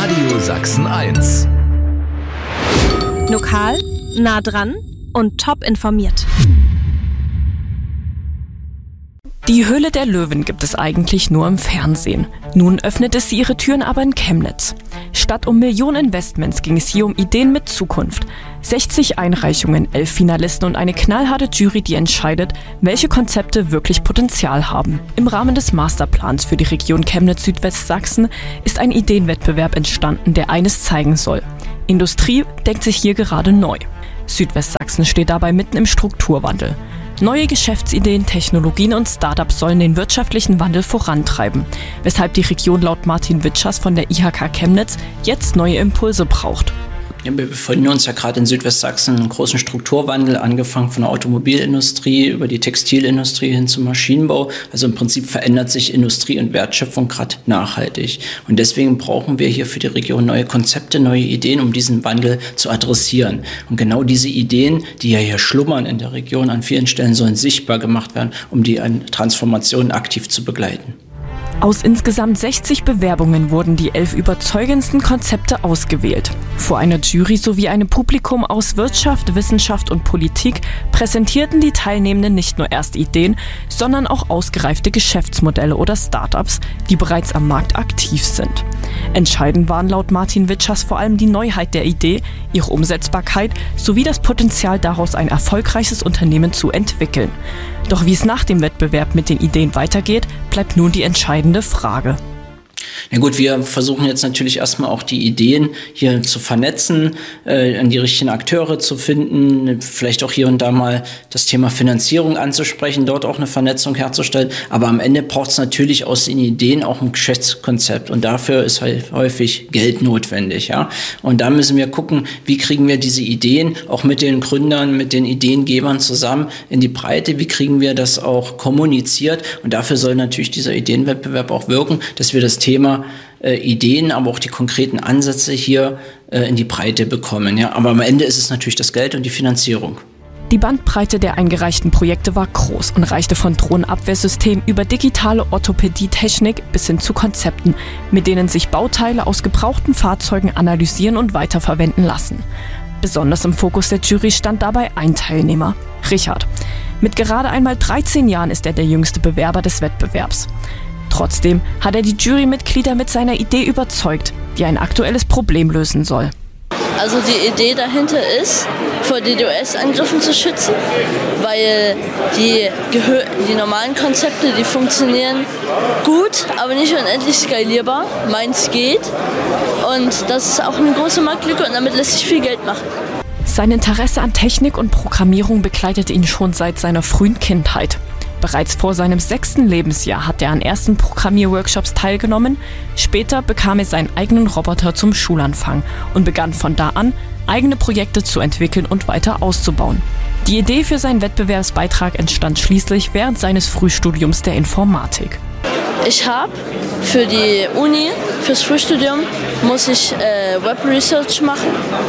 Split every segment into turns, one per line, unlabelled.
Radio Sachsen 1.
Lokal, nah dran und top informiert.
Die Höhle der Löwen gibt es eigentlich nur im Fernsehen. Nun öffnet sie ihre Türen aber in Chemnitz. Statt um Millionen Investments ging es hier um Ideen mit Zukunft. 60 Einreichungen, 11 Finalisten und eine knallharte Jury, die entscheidet, welche Konzepte wirklich Potenzial haben. Im Rahmen des Masterplans für die Region Chemnitz-Südwestsachsen ist ein Ideenwettbewerb entstanden, der eines zeigen soll. Industrie denkt sich hier gerade neu. Südwestsachsen steht dabei mitten im Strukturwandel. Neue Geschäftsideen, Technologien und Startups sollen den wirtschaftlichen Wandel vorantreiben, weshalb die Region laut Martin Witschers von der IHK Chemnitz jetzt neue Impulse braucht.
Ja, wir befinden uns ja gerade in Südwestsachsen einen großen Strukturwandel, angefangen von der Automobilindustrie über die Textilindustrie hin zum Maschinenbau. Also im Prinzip verändert sich Industrie und Wertschöpfung gerade nachhaltig. Und deswegen brauchen wir hier für die Region neue Konzepte, neue Ideen, um diesen Wandel zu adressieren. Und genau diese Ideen, die ja hier schlummern in der Region an vielen Stellen, sollen sichtbar gemacht werden, um die Transformation aktiv zu begleiten.
Aus insgesamt 60 Bewerbungen wurden die 11 überzeugendsten Konzepte ausgewählt. Vor einer Jury sowie einem Publikum aus Wirtschaft, Wissenschaft und Politik präsentierten die Teilnehmenden nicht nur erst Ideen, sondern auch ausgereifte Geschäftsmodelle oder Startups, die bereits am Markt aktiv sind. Entscheidend waren laut Martin Witschers vor allem die Neuheit der Idee, ihre Umsetzbarkeit sowie das Potenzial, daraus ein erfolgreiches Unternehmen zu entwickeln. Doch wie es nach dem Wettbewerb mit den Ideen weitergeht, bleibt nun die entscheidende Frage.
Na gut, wir versuchen jetzt natürlich erstmal auch die Ideen hier zu vernetzen, an die richtigen Akteure zu finden, vielleicht auch hier und da mal das Thema Finanzierung anzusprechen, dort auch eine Vernetzung herzustellen. Aber am Ende braucht es natürlich aus den Ideen auch ein Geschäftskonzept und dafür ist halt häufig Geld notwendig. Ja? Und da müssen wir gucken, wie kriegen wir diese Ideen auch mit den Gründern, mit den Ideengebern zusammen in die Breite, wie kriegen wir das auch kommuniziert und dafür soll natürlich dieser Ideenwettbewerb auch wirken, dass wir das Thema Ideen, aber auch die konkreten Ansätze hier in die Breite bekommen. Ja? Aber am Ende ist es natürlich das Geld und die Finanzierung.
Die Bandbreite der eingereichten Projekte war groß und reichte von Drohnenabwehrsystemen über digitale Orthopädietechnik bis hin zu Konzepten, mit denen sich Bauteile aus gebrauchten Fahrzeugen analysieren und weiterverwenden lassen. Besonders im Fokus der Jury stand dabei ein Teilnehmer, Richard. Mit gerade einmal 13 Jahren ist er der jüngste Bewerber des Wettbewerbs. Trotzdem hat er die Jurymitglieder mit seiner Idee überzeugt, die ein aktuelles Problem lösen soll.
Also die Idee dahinter ist, vor DDoS-Angriffen zu schützen, weil die normalen Konzepte, die funktionieren gut, aber nicht unendlich skalierbar. Meins geht und das ist auch eine große Marktlücke und damit lässt sich viel Geld machen.
Sein Interesse an Technik und Programmierung begleitet ihn schon seit seiner frühen Kindheit. Bereits vor seinem 6. Lebensjahr hat er an ersten Programmierworkshops teilgenommen. Später bekam er seinen eigenen Roboter zum Schulanfang und begann von da an, eigene Projekte zu entwickeln und weiter auszubauen. Die Idee für seinen Wettbewerbsbeitrag entstand schließlich während seines Frühstudiums der Informatik.
Ich habe für die Uni, fürs Frühstudium, muss ich Web Research machen.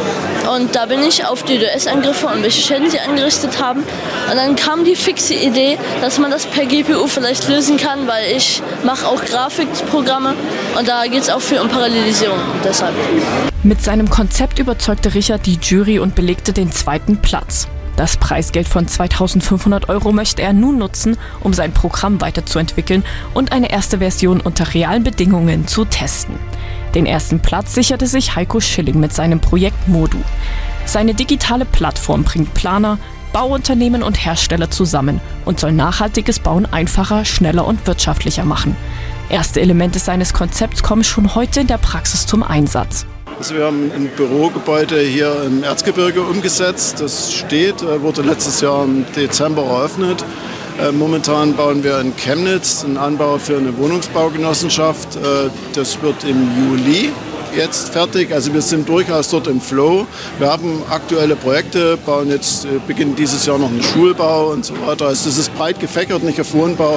Und da bin ich auf DDoS-Angriffe und welche Schäden sie angerichtet haben. Und dann kam die fixe Idee, dass man das per GPU vielleicht lösen kann, weil ich mache auch Grafikprogramme und da geht es auch viel um Parallelisierung. Deshalb.
Mit seinem Konzept überzeugte Richard die Jury und belegte den 2. Platz. Das Preisgeld von 2.500 € möchte er nun nutzen, um sein Programm weiterzuentwickeln und eine erste Version unter realen Bedingungen zu testen. Den 1. Platz sicherte sich Heiko Schilling mit seinem Projekt Modu. Seine digitale Plattform bringt Planer, Bauunternehmen und Hersteller zusammen und soll nachhaltiges Bauen einfacher, schneller und wirtschaftlicher machen. Erste Elemente seines Konzepts kommen schon heute in der Praxis zum Einsatz.
Also wir haben ein Bürogebäude hier im Erzgebirge umgesetzt. Das steht, wurde letztes Jahr im Dezember eröffnet. Momentan bauen wir in Chemnitz einen Anbau für eine Wohnungsbaugenossenschaft. Das wird im Juli jetzt fertig. Also wir sind durchaus dort im Flow. Wir haben aktuelle Projekte, beginnen dieses Jahr noch einen Schulbau und so weiter. Also das ist breit gefächert, nicht auf Wohnbau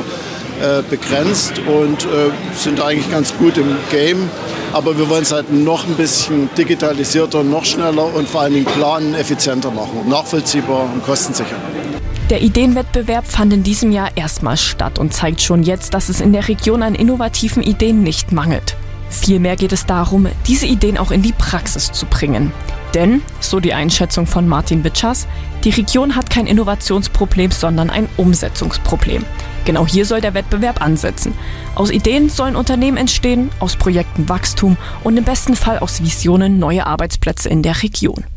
begrenzt und sind eigentlich ganz gut im Game. Aber wir wollen es halt noch ein bisschen digitalisierter, noch schneller und vor allen Dingen planen, effizienter machen, nachvollziehbar und kostensicher.
Der Ideenwettbewerb fand in diesem Jahr erstmals statt und zeigt schon jetzt, dass es in der Region an innovativen Ideen nicht mangelt. Vielmehr geht es darum, diese Ideen auch in die Praxis zu bringen. Denn, so die Einschätzung von Martin Witschers, die Region hat kein Innovationsproblem, sondern ein Umsetzungsproblem. Genau hier soll der Wettbewerb ansetzen. Aus Ideen sollen Unternehmen entstehen, aus Projekten Wachstum und im besten Fall aus Visionen neue Arbeitsplätze in der Region.